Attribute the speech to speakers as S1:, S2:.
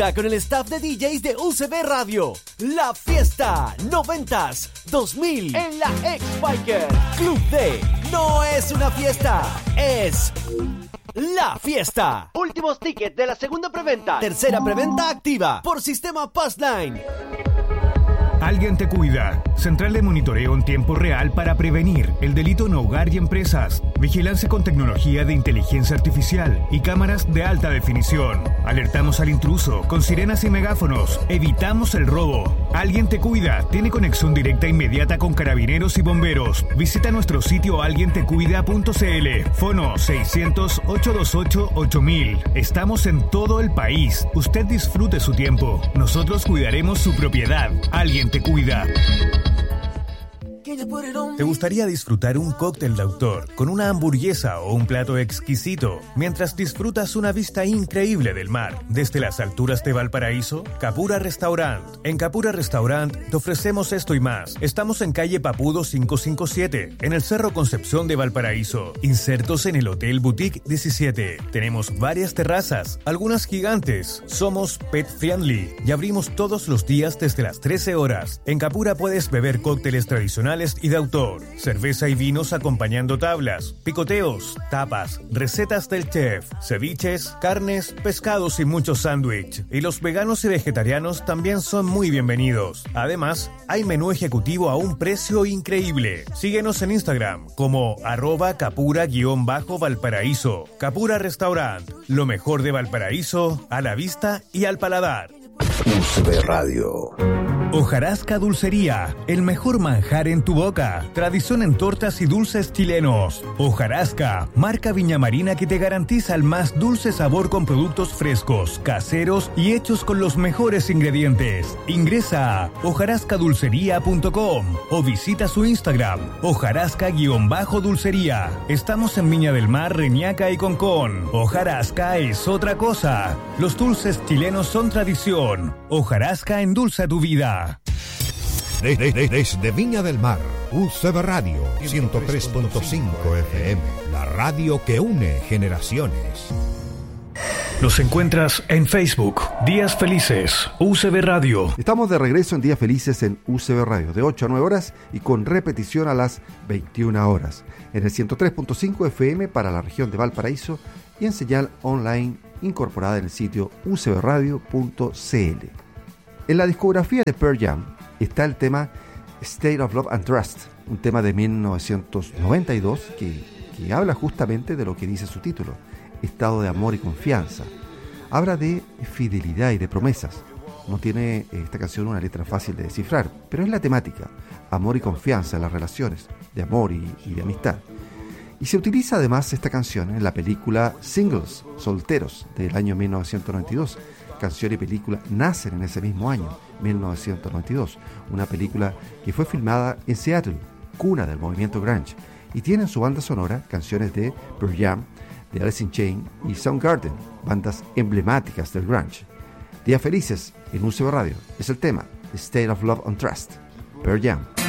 S1: Con el staff de DJs de UCB Radio, la fiesta 90s 2000 en la X-Biker Club D. No es una fiesta, es la fiesta. Últimos tickets de la segunda preventa. Tercera preventa activa por sistema Passline.
S2: Alguien te cuida. Central de monitoreo en tiempo real para prevenir el delito en hogar y empresas. Vigilancia con tecnología de inteligencia artificial y cámaras de alta definición. Alertamos al intruso con sirenas y megáfonos. Evitamos el robo. Alguien te cuida. Tiene conexión directa e inmediata con carabineros y bomberos. Visita nuestro sitio alguientecuida.cl. Fono 600-828-8000. Estamos en todo el país. Usted disfrute su tiempo. Nosotros cuidaremos su propiedad. Alguien te cuida. ¿Te gustaría disfrutar un cóctel de autor con una hamburguesa o un plato exquisito mientras disfrutas una vista increíble del mar desde las alturas de Valparaíso? Capura Restaurant. En Capura Restaurant te ofrecemos esto y más. Estamos en calle Papudo 557, en el Cerro Concepción de Valparaíso, insertos en el Hotel Boutique 17. Tenemos varias terrazas, algunas gigantes. Somos pet friendly y abrimos todos los días desde las 13 horas. En Capura puedes beber cócteles tradicionales y de autor, cerveza y vinos acompañando tablas, picoteos, tapas, recetas del chef, ceviches, carnes, pescados y muchos sándwich. Y los veganos y vegetarianos también son muy bienvenidos. Además, hay menú ejecutivo a un precio increíble. Síguenos en Instagram como @capura_Valparaíso. Capura Restaurant, lo mejor de Valparaíso a la vista y al paladar.
S3: UCB Radio.
S2: Hojarasca Dulcería, el mejor manjar en tu boca. Tradición en tortas y dulces chilenos. Hojarasca, marca Viña Marina que te garantiza el más dulce sabor con productos frescos, caseros y hechos con los mejores ingredientes. Ingresa a hojarascadulcería.com o visita su Instagram, hojarasca_dulcería. Estamos en Viña del Mar, Reñaca y Concón. Hojarasca es otra cosa. Los dulces chilenos son tradición. Hojarasca endulza tu vida.
S3: Desde Viña del Mar, UCB Radio 103.5 FM, la radio que une generaciones.
S2: Nos encuentras en Facebook, Días Felices, UCB Radio.
S4: Estamos de regreso en Días Felices en UCB Radio, de 8 a 9 horas y con repetición a las 21 horas, en el 103.5 FM para la región de Valparaíso y en señal online incorporada en el sitio ucbradio.cl. En la discografía de Pearl Jam está el tema State of Love and Trust, un tema de 1992 que habla justamente de lo que dice su título, estado de amor y confianza. Habla de fidelidad y de promesas. No tiene esta canción una letra fácil de descifrar, pero es la temática, amor y confianza en las relaciones, de amor y de amistad. Y se utiliza además esta canción en la película Singles, Solteros, del año 1992. Canción y película nacen en ese mismo año, 1992, una película que fue filmada en Seattle, cuna del movimiento grunge, y tiene en su banda sonora canciones de Pearl Jam, de Alice in Chains y Soundgarden, bandas emblemáticas del grunge. Días Felices en UCB Radio es el tema State of Love and Trust, Pearl Jam.